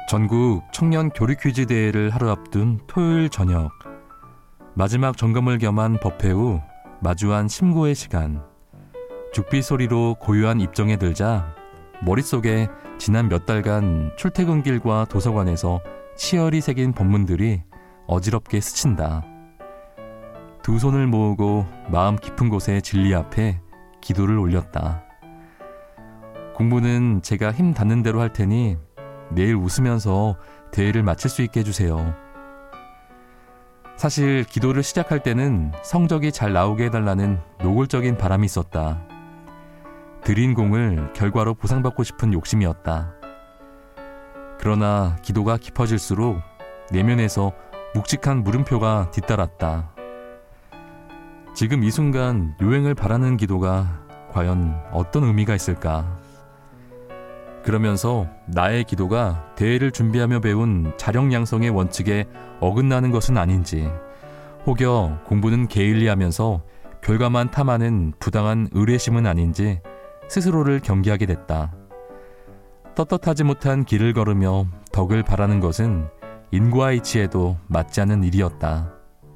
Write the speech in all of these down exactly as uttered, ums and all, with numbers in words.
전국 청년 교류 퀴즈 대회를 하루 앞둔 토요일 저녁, 마지막 점검을 겸한 법회 후 마주한 심고의 시간. 죽비 소리로 고요한 입정에 들자 머릿속에 지난 몇 달간 출퇴근길과 도서관에서 치열히 새긴 법문들이 어지럽게 스친다. 두 손을 모으고 마음 깊은 곳에 진리 앞에 기도를 올렸다. 공부는 제가 힘 닿는 대로 할 테니 내일 웃으면서 대회를 마칠 수 있게 해주세요. 사실 기도를 시작할 때는 성적이 잘 나오게 해달라는 노골적인 바람이 있었다. 들인 공을 결과로 보상받고 싶은 욕심이었다. 그러나 기도가 깊어질수록 내면에서 묵직한 물음표가 뒤따랐다. 지금 이 순간 요행을 바라는 기도가 과연 어떤 의미가 있을까? 그러면서 나의 기도가 대회를 준비하며 배운 자력양성의 원칙에 어긋나는 것은 아닌지, 혹여 공부는 게을리하면서 결과만 탐하는 부당한 의뢰심은 아닌지 스스로를 경계하게 됐다. 떳떳하지 못한 길을 걸으며 덕을 바라는 것은 인과의 이치에도 맞지 않는 일이었다.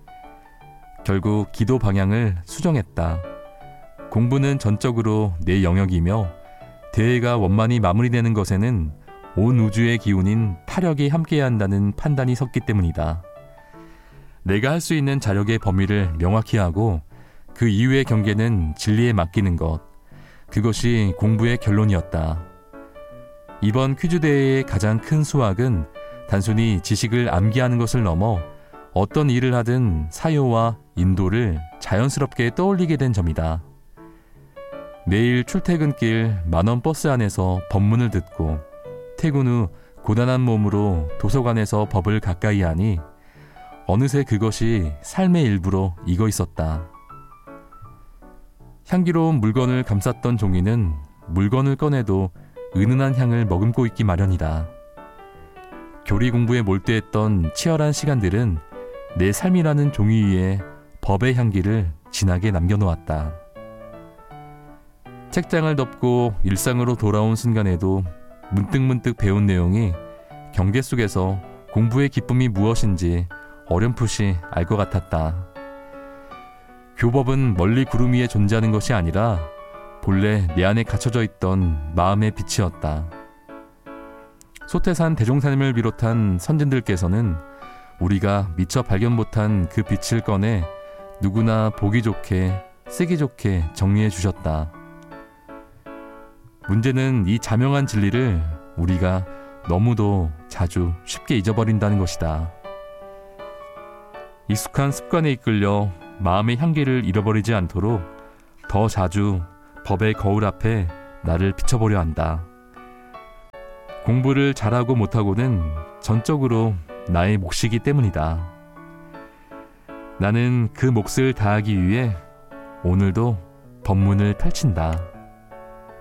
결국 기도 방향을 수정했다. 공부는 전적으로 내 영역이며 대회가 원만히 마무리되는 것에는 온 우주의 기운인 타력이 함께해야 한다는 판단이 섰기 때문이다. 내가 할 수 있는 자력의 범위를 명확히 하고 그 이후의 경계는 진리에 맡기는 것, 그것이 공부의 결론이었다. 이번 퀴즈 대회의 가장 큰 수확은 단순히 지식을 암기하는 것을 넘어 어떤 일을 하든 사요와 인도를 자연스럽게 떠올리게 된 점이다. 매일 출퇴근길 만원 버스 안에서 법문을 듣고 퇴근 후 고단한 몸으로 도서관에서 법을 가까이 하니 어느새 그것이 삶의 일부로 익어 있었다. 향기로운 물건을 감쌌던 종이는 물건을 꺼내도 은은한 향을 머금고 있기 마련이다. 교리 공부에 몰두했던 치열한 시간들은 내 삶이라는 종이 위에 법의 향기를 진하게 남겨놓았다. 책장을 덮고 일상으로 돌아온 순간에도 문득문득 배운 내용이 경계 속에서 공부의 기쁨이 무엇인지 어렴풋이 알 것 같았다. 교법은 멀리 구름 위에 존재하는 것이 아니라 본래 내 안에 갇혀져 있던 마음의 빛이었다. 소태산 대종사님을 비롯한 선진들께서는 우리가 미처 발견 못한 그 빛을 꺼내 누구나 보기 좋게 쓰기 좋게 정리해 주셨다. 문제는 이 자명한 진리를 우리가 너무도 자주 쉽게 잊어버린다는 것이다. 익숙한 습관에 이끌려 마음의 향기를 잃어버리지 않도록 더 자주 법의 거울 앞에 나를 비춰보려 한다. 공부를 잘하고 못하고는 전적으로 나의 몫이기 때문이다. 나는 그 몫을 다하기 위해 오늘도 법문을 펼친다.